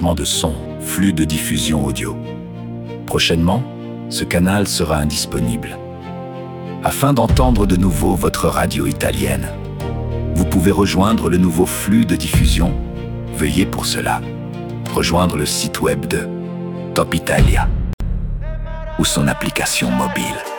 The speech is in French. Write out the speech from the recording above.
changement de son, flux de diffusion audio. Prochainement, ce canal sera indisponible. Afin d'entendre de nouveau votre radio italienne, vous pouvez rejoindre le nouveau flux de diffusion. Veuillez pour cela rejoindre le site web de Top Italia ou son application mobile.